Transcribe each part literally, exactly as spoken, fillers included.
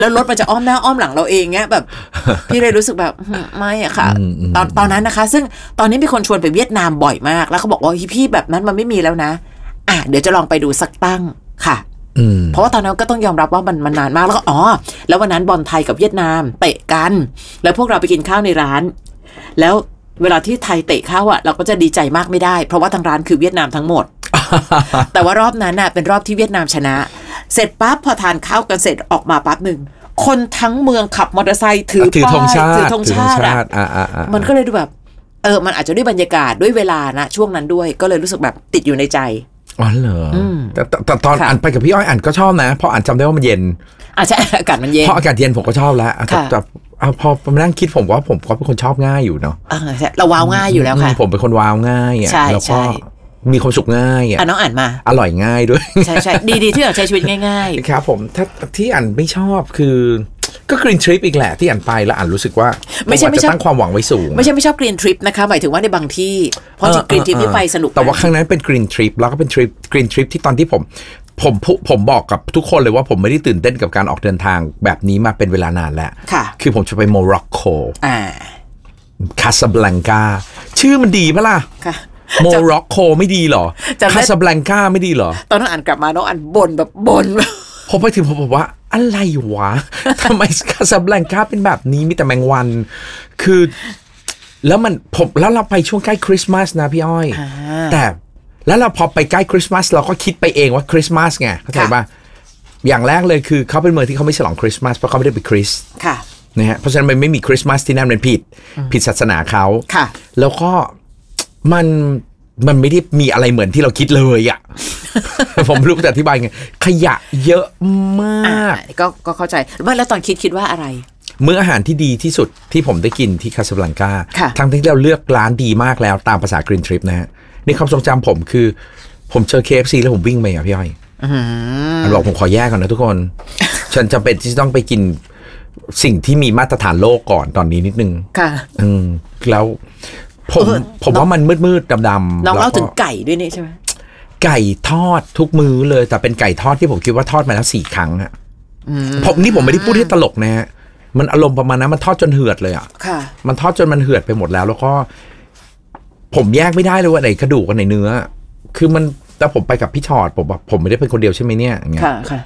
แล้วรถมันจะอ้อมหน้าอ้อมหลังเราเองเงี้ยแบบพี่เลยรู้สึกแบบไม่อะค่ะตอนตอนนั้นนะคะซึ่งตอนนี้มีคนชวนไปเวียดนามบ่อยมากแล้วเขาบอกว่าพี่แบบนั้นมันไม่มีแล้วนะอ่ะเดี๋ยวจะลองไปดูสักตั้งค่ะเพราะว่าตอนนั้นก็ต้องยอมรับว่ามันมันนานมากแล้วก็อ๋อแล้ววันนั้นบอลไทยกับเวียดนามเตะกันแล้วพวกเราไปกินข้าวในร้านแล้วเวลาที่ไทยเตะข้าวอ่ะเราก็จะดีใจมากไม่ได้เพราะว่าทางร้านคือเวียดนามทั้งหมด แต่ว่ารอบนั้นน่ะเป็นรอบที่เวียดนามชนะเสร็จปั๊บพอทานข้าวกันเสร็จออกมาปั๊บหนึ่งคนทั้งเมืองขับมอเตอร์ไซค์ถือป้ายถือธงชาติอ่ะมันก็เลยดูแบบเออมันอาจจะด้วยบรรยากาศด้วยเวลานะช่วงนั้นด้วยก็เลยรู้สึกแบบติดอยู่ในใจอ๋อเหรอแต่แต่ตอนอ่านไปกับพี่อ้อยอ่านก็ชอบนะเพราะอ่านจำได้ว่ามันเย็นอ่ะใช่อากาศมันเย็นเพราะอากาศเย็นผมก็ชอบแล้วแต่เอาพอมานั่งคิดผมว่าผมก็เป็นคนชอบง่ายอยู่เนาะเราว้าวง่ายอยู่แล้วค่ะผมเป็นคนว้าวง่ายอ่ะแล้วก็มีความสุขง่ายอ่ะน้องอ่านมาอร่อยง่ายด้วยใช่ใช่ดีๆที่อยากใช้ชีวิตง่ายๆครับผมถ้าที่อ่านไม่ชอบคือก็ Green Trip อีกแหละที่อ่านไปแล้วอ่านรู้สึกว่าไม่ใช่ไม่จะตั้งความหวังไว้สูงไม่ใช่ไม่ชอบ Green Trip นะคะหมายถึงว่าในบางที่เพราะจริง Green Trip ที่ไปสนุกแต่ว่าครั้งนั้นเป็น Green Trip แล้วก็เป็น Trip Green Trip ที่ตอนที่ผมผมผมบอกกับทุกคนเลยว่าผมไม่ได้ตื่นเต้นกับการออกเดินทางแบบนี้มาเป็นเวลานานแล้วคือผมจะไปโมร็อกโกคาซาบลังกาชื่อมันดีปะล่ะโมร็อกโกไม่ดีหรอคาซาบลังกาไม่ดีหรอตอนนั้นอ่านกลับมาน้องอ่านบ่นแบบบ่นผมไปถึงผมบอกว่าอะไรวะทำไมคาซาบลังกาเป็นแบบนี้มีแต่แมงวันคือแล้วมันผมแล้วเราไปช่วงใกล้คริสต์มาสนะพี่อ้อยแต่แล้วเราพอไปใกล้คริสต์มาสเราก็คิดไปเองว่าคริสต์มาสไงเข้าใจป่ะอย่างแรกเลยคือเขาเป็นเมืองที่เขาไม่ฉลองคริสต์มาสเพราะเขาไม่ได้ไปคริสต์นะฮะเพราะฉะนั้นมันไม่มีคริสต์มาสที่นั่นมันผิดผิดศาสนาเขาแล้วก็มันมันไม่ได้มีอะไรเหมือนที่เราคิดเลยอ่ะ ผมรู้จะอธิบายไงขยะเยอะมากก็ก็เข้าใจว่าแล้วตอนคิดคิดว่าอะไรมื้ออาหารที่ดีที่สุดที่ผมได้กินที่คาซาบลังกาทั้งที่เราเลือกร้านดีมากแล้วตามภาษา Green Trip นะฮะในความทรงจำผมคือผมเจอ เค เอฟ ซี แล้วผมวิ่งไปอ่ะพี่อ้อยอันบอกผมขอแยกก่อนนะทุกคนฉันจำเป็นที่ต้องไปกินสิ่งที่มีมาตรฐานโลกก่อนตอนนี้นิดนึงค่ะอืมแล้วผมผมว่ามันมืดๆดำๆน้องเล่าถึงไก่ด้วยนี่ใช่ไหมไก่ทอดทุกมื้อเลยแต่เป็นไก่ทอดที่ผมคิดว่าทอดมาแล้วสี่ครั้งอ่ะผมนี่ผมไม่ได้พูดให้ตลกนะฮะมันอารมณ์ประมาณนั้นมันทอดจนเหือดเลยอ่ะมันทอดจนมันเหือดไปหมดแล้วแล้วก็ผมแยกไม่ได้เลยว่าไหนกระดูกกับไหนเนื้อคือมันแต่ผมไปกับพี่ชอดผมบอกผมไม่ได้เป็นคนเดียวใช่ไหมเนี่ยอย่างเงี้ยค่ะค่ะ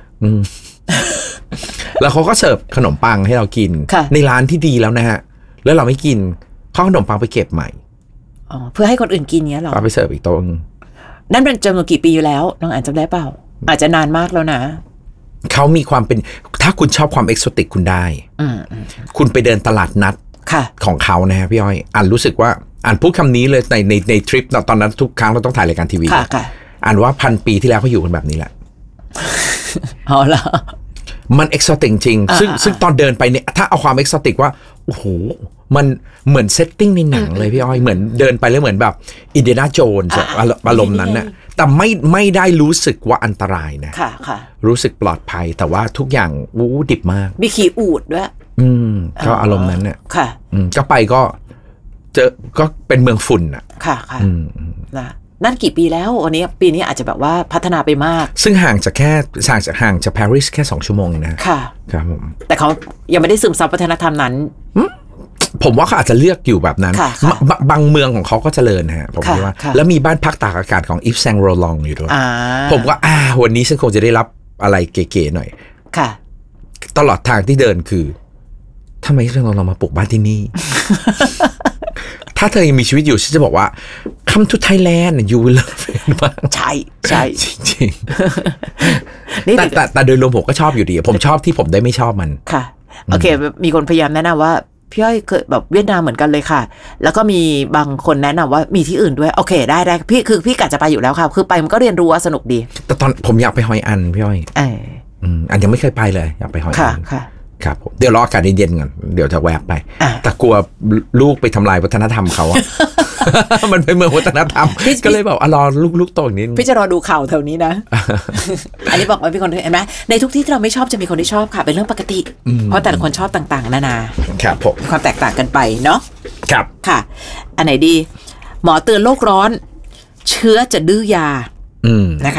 แล้วเขาก็เสิร์ฟขนมปังให้เรากินในร้านที่ดีแล้วนะฮะแล้วเราไม่กินเขาขนมปังไปเก็บใหม่อ๋อเพื่อให้คนอื่นกินเงี้ยหรอเอาไปเสิร์ฟอีกโต๊ะนั่นเป็นจำนวนกี่ปีอยู่แล้วน้องอ่านจำได้เปล่าอาจจะนานมากแล้วนะเขามีความเป็นถ้าคุณชอบความเอกโซติกคุณได้คุณไปเดินตลาดนัดของเขานะฮะพี่อ้อยอ่านรู้สึกว่าอ่านพูดคำนี้เลยในในในทริปตอนนั้นทุกครั้งเราต้องถ่ายรายการทีวีอ่านว่าพันปีที่แล้วเขาอยู่กันแบบนี้แหละอ๋อเหรอมันเอกโซติกจริงซึ่งซึ่งตอนเดินไปเนี่ยถ้าเอาความเอกโซติกว่าโอ้โหมันเหมือนเซตติ้งในหนังเลยพี่อ้อยเหมือนเดินไปแล้วเหมือนแบบอินเดียนาโจนส์อารมณ์นั้นน่ะแต่ไม่ไม่ได้รู้สึกว่าอันตรายนะค่ะค่ะรู้สึกปลอดภัยแต่ว่าทุกอย่างวู้ดิบมากมีขี่อูฐด้วยอืมก็อารมณ์นั้นเนี่ยค่ะอืมก็ไปก็เจอก็เป็นเมืองฝุ่นอ่ะค่ะค่ะนะนั่นกี่ปีแล้ววันนี้ปีนี้อาจจะแบบว่าพัฒนาไปมากซึ่งห่างจากแค่ห่างจากห่างจากปารีสแค่สองชั่วโมงนะค่ะครับผมแต่เขายังไม่ได้ซึมซับวัฒนธรรมนั้นผมว่าเขาอาจจะเลือกอยู่แบบนั้นบางเมืองของเขาก็เจริญฮะผมคิดว่าแล้วมีบ้านพักตากอากาศของอิฟแซงโรลองอยู่ด้วยผมว่าอ่าวันนี้ฉันคงจะได้รับอะไรเก๋ๆหน่อยค่ะตลอดทางที่เดินคือทำไมเราเรามาปลูกบ้านที่นี่ ถ้าเธอยังมีชีวิตอยู่ฉันจะบอกว่า come to Thailand you will love it มากใช่ใช่จริงๆแต่แต่แต่โดยรวมผมก็ชอบอยู่ดีผมชอบที่ผมได้ไม่ชอบมันค่ะโอเคมีคนพยายามแนะนำว่าพี่อ้อยเคยแบบเวียดนามเหมือนกันเลยค่ะแล้วก็มีบางคนแนะนำว่ามีที่อื่นด้วยโอเคได้ได้พี่คือพี่กะจะไปอยู่แล้วค่ะคือไปมันก็เรียนรู้สนุกดีแต่ตอนผมอยากไปฮอยอันพี่อ้อยเอออันยังไม่เคยไปเลยอยากไปฮอยอันค่ะครับผมเดี๋ยวรออากาศเย็นๆก่อนเดี๋ยวจะแวะไปแต่กลัวลูกไปทำลายวัฒนธรรมเขาอะมันเป็นเมืองวัฒนธรรมก็เลยแบบรอลูกๆโตอย่างนี้พี่จะรอดูข่าวแถวนี้นะอันนี้บอกว่ามีคนเห็นไหมในทุกที่ที่เราไม่ชอบจะมีคนที่ชอบค่ะเป็นเรื่องปกติเพราะแต่ละคนชอบต่างๆนานาครับผมความแตกต่างกันไปเนาะครับค่ะอันไหนดีหมอเตือนโลกร้อนเชื้อจะดื้อยานะคะ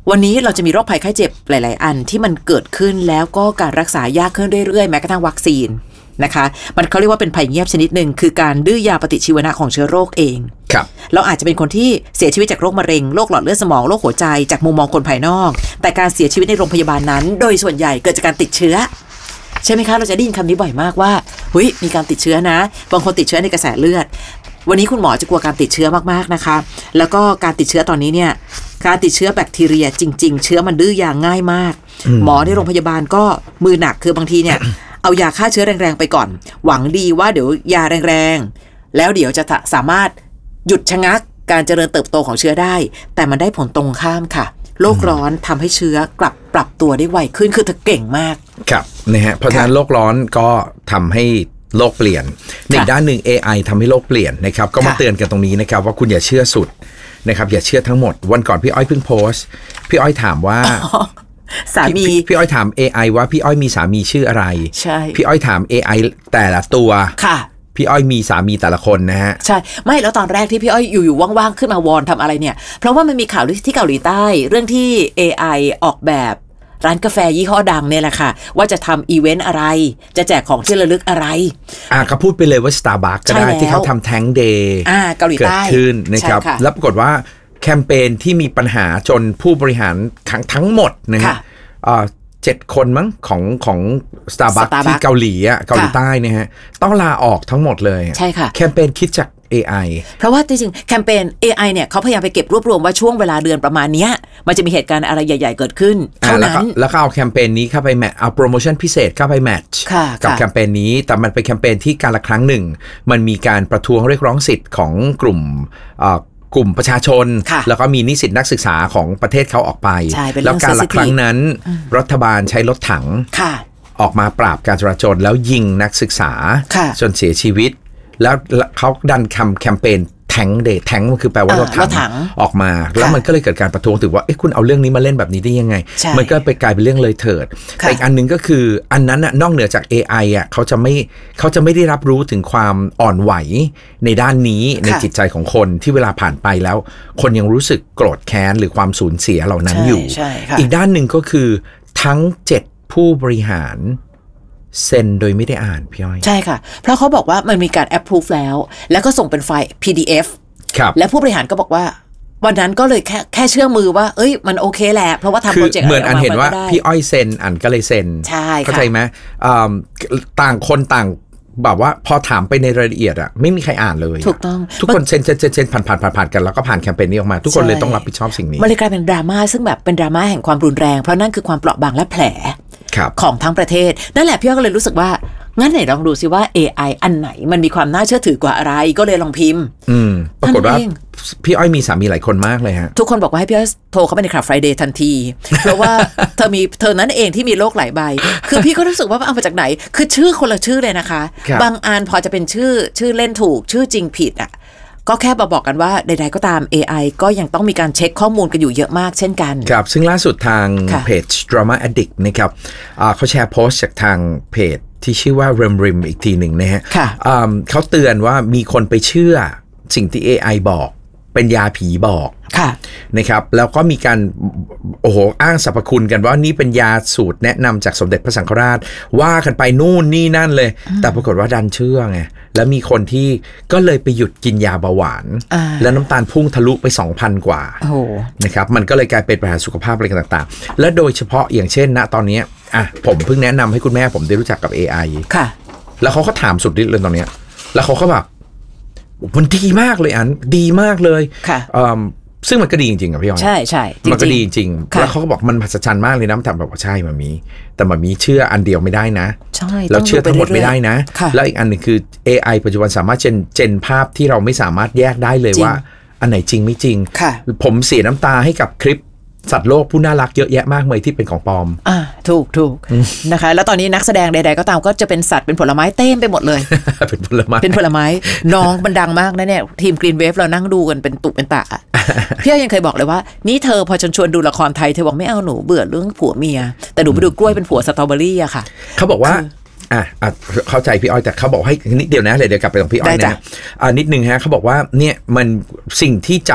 วันนี้เราจะมีโรคภัยไข้เจ็บหลายๆอันที่มันเกิดขึ้นแล้วก็การรักษายากขึ้นเรื่อยๆแม้กระทั่งวัคซีนนะคะมันเขาเรียกว่าเป็นภัยเงียบชนิดหนึ่งคือการดื้อยาปฏิชีวนะของเชื้อโรคเองครับเราอาจจะเป็นคนที่เสียชีวิตจากโรคมะเร็งโรคหลอดเลือดสมองโรคหัวใจจากมุมมองคนภายนอกแต่การเสียชีวิตในโรงพยาบาลนั้นโดยส่วนใหญ่เกิดจากการติดเชื้อใช่ไหมคะเราจะได้ยินคำนี้บ่อยมากว่าเฮ้ยมีการติดเชื้อนะบางคนติดเชื้อในกระแสเลือดวันนี้คุณหมอจะกลัวการติดเชื้อมากๆนะคะแล้วก็การติดเชื้อตอนนี้เนี่ยการติดเชื้อแบคทีเรียจริงๆเชื้อมันดื้อยาง่ายมากหมอในโรงพยาบาลก็มือหนักคือบางทีเนี่ยเอายาฆ่าเชื้อแรงๆไปก่อนหวังดีว่าเดี๋ยวยาแรงๆแล้วเดี๋ยวจะสามารถหยุดชะงักการเจริญเติบโตของเชื้อได้แต่มันได้ผลตรงข้ามค่ะโลกร้อนทำให้เชื้อกลับปรับตัวได้ไวขึ้นคือเธอเก่งมากครับนะฮะเพราะฉะนั้นโลกร้อนก็ทำให้โลกเปลี่ยนในด้านหนึ่ง เอ ไอ ทำให้โลกเปลี่ยนนะครับก็มาเตือนกันตรงนี้นะครับว่าคุณอย่าเชื่อสุดนะครับอย่าเชื่อทั้งหมดวันก่อนพี่อ้อยเพิ่งโพสต์พี่อ้อยถามว่าสามีพี่อ้อยถาม เอ ไอ ว่าพี่อ้อยมีสามีชื่ออะไรใช่พี่อ้อยถาม เอ ไอ แต่ละตัวค่ะพี่อ้อยมีสามีแต่ละคนนะฮะใช่ไม่แล้วตอนแรกที่พี่อ้อยอยู่ๆว่างๆขึ้นมาวอนทำอะไรเนี่ยเพราะว่ามันมีข่าวที่เกาหลีใต้เรื่องที่ เอ ไอ ออกแบบร้านกาแฟยี่ห้อดังเนี่ยแหละค่ะว่าจะทำอีเวนต์อะไรจะแจกของที่ระลึกอะไรอ่าก็พูดไปเลยว่า Starbucks ก็ได้ที่เขาทำแทงเดย์เกาหลีใต้เกิดขึ้นนะครับแล้วปรากฏว่าแคมเปญที่มีปัญหาจนผู้บริหารทั้งหมดนะฮะเจ็ดคนมั้งของของ Starbucks ที่เกาหลีอ่ะเกาหลีใต้เนี่ยฮะต้องลาออกทั้งหมดเลยใช่ค่ะแคมเปญคิดจาก เอ ไอเพราะว่าจริงๆแคมเปญ เอ ไอ เนี่ยเขาพยายามไปเก็บรวบรวมว่าช่วงเวลาเดือนประมาณนี้มันจะมีเหตุการณ์อะไรใหญ่ๆเกิดขึ้นเท่านั้นแล้วก็เอาแคมเปญนี้เข้าไปแมทเอาโปรโมชั่นพิเศษเข้าไปแมทช์กับแคมเปญนี้แต่มันเป็นแคมเปญที่การละครั้งหนึ่งมันมีการประท้วงเรียกร้องสิทธิ์ของกลุ่มกลุ่มประชาชนแล้วก็มีนิสิตนักศึกษาของประเทศเขาออกไปแล้วการละครั้งนั้นรัฐบาลใช้รถถังออกมาปราบการจราจรแล้วยิงนักศึกษาจนเสียชีวิตแล้วเขาดันคำแคมเปญแทงเดทแทงมันคือแปลว่ารถถังออกมาแล้วมันก็เลยเกิดการประท้วงถึงว่าเอ๊ะคุณเอาเรื่องนี้มาเล่นแบบนี้ได้ยังไงมันก็ไปกลายเป็นเรื่องเลยเถิดแต่อีกอันนึงก็คืออันนั้นน่ะนอกเหนือจาก เอ ไอ อ่ะเขาจะไม่เขาจะไม่ได้รับรู้ถึงความอ่อนไหวในด้านนี้ในจิตใจของคนที่เวลาผ่านไปแล้วคนยังรู้สึกโกรธแค้นหรือความสูญเสียเหล่านั้นอยู่อีกด้านหนึ่งก็คือทั้งเจ็ดผู้บริหารเซ็นโดยไม่ได้อ่านพี่อ้อยใช่ค่ะเพราะเขาบอกว่ามันมีการ approve แล้วแล้วก็ส่งเป็นไฟล์ พี ดี เอฟครับและผู้บริหารก็บอกว่าวันนั้นก็เลยแค่แค่เชื่อมือว่าเอ้ยมันโอเคแหละเพราะว่าทำโปรเจกต์เหมือนอันเห็นว่าพี่อ้อยเซ็นอันก็เลยเซ็นใช่ค่ะเข้าใจไหมต่างคนต่างแบบว่าพอถามไปในรายละเอียดอะไม่มีใครอ่านเลยถูกต้องทุกคนเซ็นเซ็นเซ็นผ่านผ่านผ่านผ่านกันแล้วก็ผ่านแคมเปญนี้ออกมาทุกคนเลยต้องรับผิดชอบสิ่งนี้มันเลยกลายเป็นดราม่าซึ่งแบบเป็นดราม่าแห่งความรุนแรงเพราะนั่นคือความเปราะบางและแผลของทั้งประเทศนั่นแหละพี่อ้อยก็เลยรู้สึกว่างั้นไหนลองดูซิว่า เอ ไอ อันไหนมันมีความน่าเชื่อถือกว่าอะไรก็เลยลองพิมพ์อืมปรากฏว่าพี่อ้อยมีสามีหลายคนมากเลยฮะทุกคนบอกว่าให้พี่อ้อยโทรเข้าไปใน Club Friday ทันทีเพราะว่าเธอมีเธอนั้นเองที่มีโรคหลายใบคือพี่ก็รู้สึกว่าเอามาจากไหนคือชื่อคนละชื่อเลยนะคะบางอันพอจะเป็นชื่อชื่อเล่นถูกชื่อจริงผิดอ่ะก็แค่มาบอกกันว่าใดๆก็ตาม เอ ไอ ก็ยังต้องมีการเช็คข้อมูลกันอยู่เยอะมากเช่นกันครับซึ่งล่าสุดทางเพจ Drama Addict นะครับเขาแชร์โพสต์จากทางเพจที่ชื่อว่า Rim Rim อีกทีหนึ่งนะฮะเขาเตือนว่ามีคนไปเชื่อสิ่งที่ เอ ไอ บอกเป็นยาผีบอกนะครับแล้วก็มีการโอ้โหอ้างสรรพคุณกันว่านี่เป็นยาสูตรแนะนำจากสมเด็จพระสังฆราชว่ากันไปนู่นนี่นั่นเลยแต่ปรากฏว่าดันเชื่อไงแล้วมีคนที่ก็เลยไปหยุดกินยาเบาหวานแล้วน้ำตาลพุ่งทะลุไป สองพัน กว่านะครับมันก็เลยกลายเป็นปัญหาสุขภาพอะไรต่างๆและโดยเฉพาะอย่างเช่นณตอนนี้อ่ะผมเพิ่งแนะนำให้คุณแม่ผมได้รู้จักกับ เอ ไอค่ะแล้วเขาก็ถามสุดฤทธิ์เลยตอนนี้แล้วเขาก็แบบมันดีมากเลยอันดีมากเลยค่ะซึ่งมันก็ดีจริงๆอ่ะพี่อ้อยใช่ใช่มันก็ดีจริงๆแล้วเขาก็บอกมันมหัศจรรย์มากเลยนะมันทำแบบว่าใช่มามีแต่มามีเชื่ออันเดียวไม่ได้นะใช่เราเชื่อทั้งหมดไม่ได้นะแล้วอีกอันหนึ่งคือ เอ ไอ ปัจจุบันสามารถเจนเจนภาพที่เราไม่สามารถแยกได้เลยว่าอันไหนจริงไม่จริงผมเสียน้ำตาให้กับคลิปสัตว์โลกผู้น่ารักเยอะแยะมากเลยที่เป็นของปลอมอ่าถูกถูกนะคะแล้วตอนนี้นักแสดงใดๆก็ตามก็จะเป็นสัตว์เป็นผลไม้เต็มไปหมดเลยเป็นผลไม้เป็นผลไม้น้องมันดังมากนะเนี่ยทีม Green Wave เรานั่งดูกันเป็นตุเป็นตะ พี่ยังเคยบอกเลยว่านี่เธอพอชวนชวนดูละครไทยเธอบอกไม่เอาหนูเบื่อเรื่องผัวเมียแต่หนูไปดูกล้วยเป็นผัวสตรอเบอรี่อะค่ะเขาบอกว่าอ่ะอ่ะเข้าใจพี่อ้อยแต่เขาบอกให้นิดเดียวนะเลยเดี๋ยวกลับไปของพี่อ้อยนะอ่านิดนึงฮะเขาบอกว่าเนี่ยมันสิ่งที่จับ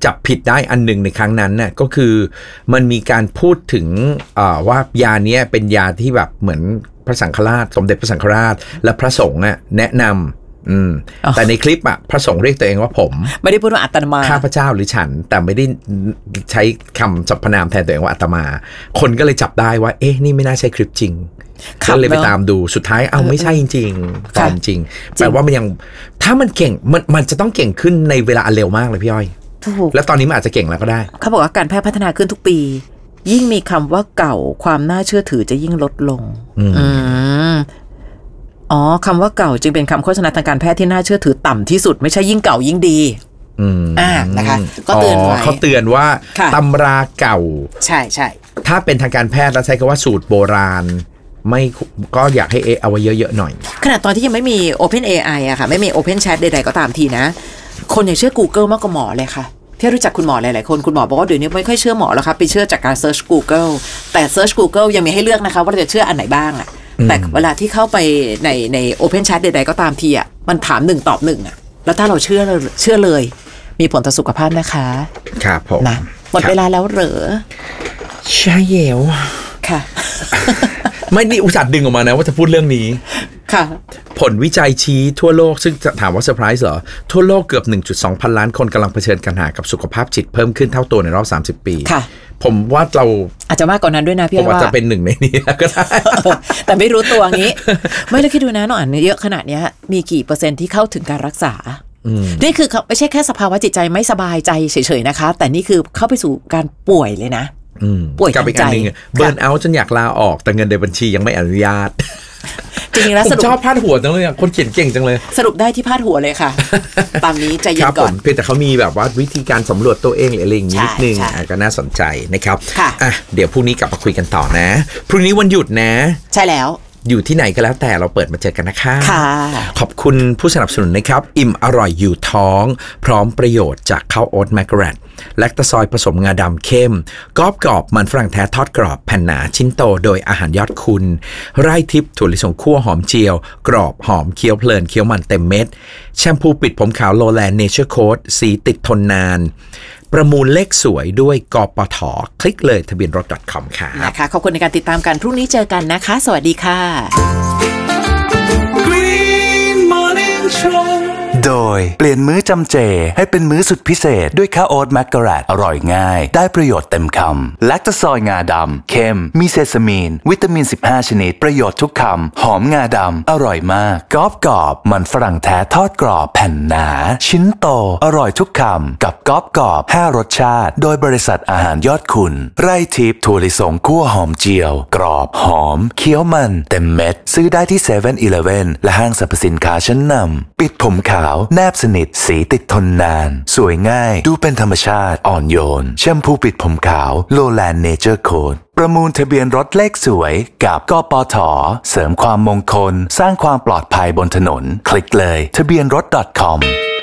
จับผิดได้อันหนึ่งในครั้งนั้นน่ะก็คือมันมีการพูดถึงว่ายาเนี้ยเป็นยาที่แบบเหมือนพระสังฆราชสมเด็จพระสังฆราชและพระสงฆ์อ่ะแนะนำอืมแต่ในคลิปอ่ะพระสงฆ์เรียกตัวเองว่าผมไม่ได้พูดว่าอาตมาข้าพเจ้าหรือฉันแต่ไม่ได้ใช้คำสรรพนามแทนตัวเองว่าอาตมาคนก็เลยจับได้ว่าเอ๊ะนี่ไม่น่าใช่คลิปจริงก็เลยไปตามดูสุดท้ายเอาไม่ใช่จริงๆปลอมจริงแปลว่ามันยังถ้ามันเก่งมันมันจะต้องเก่งขึ้นในเวลาอันเร็วมากเลยพี่อ้อยแล้วตอนนี้มันอาจจะเก่งแล้วก็ได้เขาบอกว่าการแพทย์พัฒนาขึ้นทุกปียิ่งมีคำว่าเก่าความน่าเชื่อถือจะยิ่งลดลงอืมอ๋อคำว่าเก่าจึงเป็นคำโฆษณาทางการแพทย์ที่น่าเชื่อถือต่ำที่สุดไม่ใช่ยิ่งเก่ายิ่งดีอ่านะคะก็เตือนไว้เขาเตือนว่าตำราเก่าใช่ใช่ถ้าเป็นทางการแพทย์แล้วใช้คำว่าสูตรโบราณไม่ก็อยากให้เอเอาไว้เยอะๆหน่อยขนาดตอนที่ยังไม่มี Open เอ ไอ อะค่ะไม่มี Open Chat ใดๆก็ตามทีนะคนยังเชื่อ Google มากกว่าหมอเลยค่ะพี่รู้จักคุณหมอหลายๆคนคุณหมอบอกว่าเดี๋ยวนี้ไม่ค่อยเชื่อหมอแล้วครับไปเชื่อจากการ Search Google แต่ Search Google ยังมีให้เลือกนะคะว่าเราจะเชื่ออันไหนบ้างอะแต่เวลาที่เข้าไปในใน Open Chat ใดๆก็ตามทีอะมันถามหนึ่งตอบหนึ่งอะแล้วถ้าเราเชื่อเชื่อเลยมีผลต่อสุขภาพนะคะครับผมนะหมดเวลาแล้วเหรอใช่เยวค่ะไม่นี่อุตส่าห์ดึงออกมานะว่าจะพูดเรื่องนี้ค่ะผลวิจัยชี้ทั่วโลกซึ่งถามว่าเซอร์ไพรส์เหรอทั่วโลกเกือบ หนึ่งจุดสอง พันล้านคนกำลังเผชิญปัญหากับสุขภาพจิตเพิ่มขึ้นเท่าตัวในรอบสามสิบปีค่ะผมว่าเราอาจจะมากกว่านั้นด้วยนะพี่ว่าจะเป็นหนึ่งในนี้ก็ได้แต่ไม่รู้ตัวงี้ไม่ได้คิดดูนะน้องอ่านเยอะขนาดนี้มีกี่เปอร์เซ็นต์ที่เข้าถึงการรักษานี่คือไม่ใช่แค่สภาวะจิตใจไม่สบายใจเฉยๆนะคะแต่นี่คือเข้าไปสู่การป่วยเลยนะป่วยทางใจเบิร์นเอาท์จนอยากลาออกแต่เงินในบัญชียังไม่อนุญาตจริงๆแล้วผมชอบพาดหัวจังเลยคนเขียนเก่งจังเลยสรุปได้ที่พาดหัวเลยค่ะตามนี้ใจเย็นก่อนเพียงแต่เขามีแบบว่าวิธีการสำรวจตัวเองหรืออะไรอย่างนี้นิดนึงก็น่าสนใจนะครับอ่ะเดี๋ยวพรุ่งนี้กลับมาคุยกันต่อนะพรุ่งนี้วันหยุดนะใช่แล้วอยู่ที่ไหนก็แล้วแต่เราเปิดมาเจอกันนะคะค่ะขอบคุณผู้สนับสนุนนะครับอิ่มอร่อยอยู่ท้องพร้อมประโยชน์จากข้าวโอ๊ตแมกแรดแลคตาซอยผสมงาดำเข้มกรอบกรอบมันฝรั่งแท้ทอดกรอบแผ่นหนาชิ้นโตโดยอาหารยอดคุณไร่ทิพย์ถั่วลิสงคั่วหอมเจียวกรอบหอมเคี้ยวเพลินเคี้ยวมันเต็มเม็ดแชมพูปิดผมขาวโลแลนด์เนเจอร์โค้ดสีติดทนนานประมูลเลขสวยด้วยกปท.คลิกเลยทะเบียนรถ .com ค่ะนะคะขอบคุณในการติดตามกันพรุ่งนี้เจอกันนะคะสวัสดีค่ะ Green Morning Show โดยเปลี่ยนมื้อจำเจให้เป็นมื้อสุดพิเศษด้วยข้าวโอ๊ตแมกกะแรดอร่อยง่ายได้ประโยชน์เต็มคำแลคตาซอยงาดำเข้มมีเซซามีนวิตามินสิบห้าชนิดประโยชน์ทุกคำหอมงาดำอร่อยมากกรอบกรอบมันฝรั่งแท้ทอดกรอบแผ่นหนาชิ้นโตอร่อยทุกคำกับกรอบกรอบห้ารสชาติโดยบริษัทอาหารยอดคุณไร่ทิพย์ถั่วลิสงคั่วหอมเจียวกรอบหอมเคี้ยวมันเต็มเม็ดซื้อได้ที่เซเว่นอีเลฟเว่นและห้างสรรพสินค้าชั้นนำปิดผมขาวแนบสนิทสีติดทนนานสวยง่ายดูเป็นธรรมชาติอ่อนโยนแชมพูปิดผมขาวโลแลนด์เนเจอร์โค้ดประมูลทะเบียนรถเลขสวยกับกปท.เสริมความมงคลสร้างความปลอดภัยบนถนนคลิกเลยทะเบียนรถ .com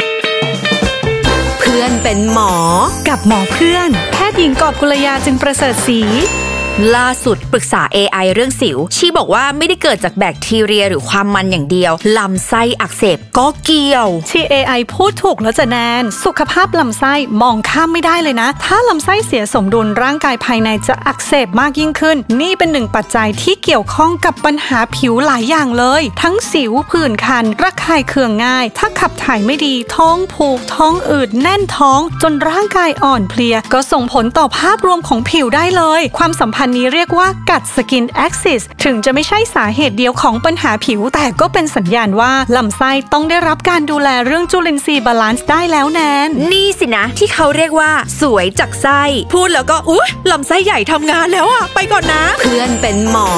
เพื่อนเป็นหมอกับหมอเพื่อนแพทย์หญิงกอบกุลยาจึงประเสริฐศรีล่าสุดปรึกษา เอ ไอ เรื่องสิวชีบอกว่าไม่ได้เกิดจากแบคทีเรียหรือความมันอย่างเดียวลำไส้อักเสบก็เกี่ยวที่ เอ ไอ พูดถูกแล้วจะแนนสุขภาพลำไส้มองข้ามไม่ได้เลยนะถ้าลำไส้เสียสมดุลร่างกายภายในจะอักเสบมากยิ่งขึ้นนี่เป็นหนึ่งปัจจัยที่เกี่ยวข้องกับปัญหาผิวหลายอย่างเลยทั้งสิวผื่นคันระคายเคืองง่ายถ้าขับถ่ายไม่ดีท้องผูกท้องอืดแน่นท้องจนร่างกายอ่อนเพลียก็ส่งผลต่อภาพรวมของผิวได้เลยความสัมพันธ์นี้เรียกว่ากัดสกินแอ็กซิสถึงจะไม่ใช่สาเหตุเดียวของปัญหาผิวแต่ก็เป็นสัญญาณว่าลำไส้ต้องได้รับการดูแลเรื่องจุลินทรีย์บาลานซ์ได้แล้วแนนนี่สินะที่เขาเรียกว่าสวยจากไส้พูดแล้วก็อุ๊ยลำไส้ใหญ่ทำงานแล้วอะไปก่อนนะเพื่อนเป็นหมอ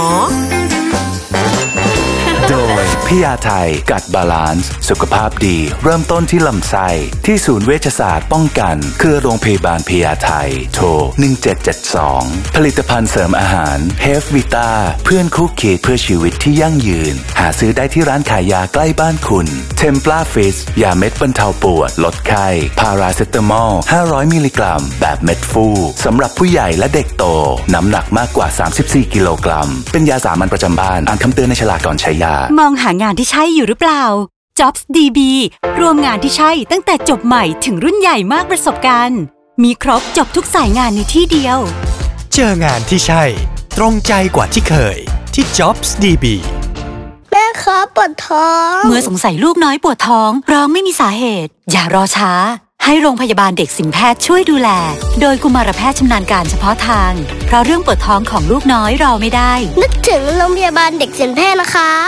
โดยพี่ยาไทยกัดบาลานซ์สุขภาพดีเริ่มต้นที่ลำไส้ที่ศูนย์เวชศาสตร์ป้องกันเครือโรงพยาบาลพี่ยาไทยโทรหนึ่งเจ็ดเจ็ดสองผลิตภัณฑ์เสริมอาหารเฮฟวิต้าเพื่อนคู่คิดเพื่อชีวิตที่ยั่งยืนหาซื้อได้ที่ร้านขายยาใกล้บ้านคุณเทมปลาฟิสยาเม็ดบรรเทาปวดลดไข้พาราเซตามอลห้าร้อยมิลลิกรัมแบบเม็ดฟูสำหรับผู้ใหญ่และเด็กโตน้ำหนักมากกว่าสามสิบสี่กิโลกรัมเป็นยาสามัญประจำบ้านอ่านคำเตือนในฉลากก่อนใช้ยามองหางานที่ใช่อยู่หรือเปล่า Jobs ดี บี รวมงานที่ใช่ตั้งแต่จบใหม่ถึงรุ่นใหญ่มากประสบการณ์มีครบจบทุกสายงานในที่เดียวเจองานที่ใช่ตรงใจกว่าที่เคยที่ Jobs ดี บีแม่ครับปวดท้องเมื่อสงสัยลูกน้อยปวดท้องร้องไม่มีสาเหตุอย่ารอช้าให้โรงพยาบาลเด็กสินแพทย์ช่วยดูแลโดยกุมารแพทย์ชำนาญการเฉพาะทางเพราะเรื่องปวดท้องของลูกน้อยรอไม่ได้นึกถึงโรงพยาบาลเด็กสินแพทย์นะคะ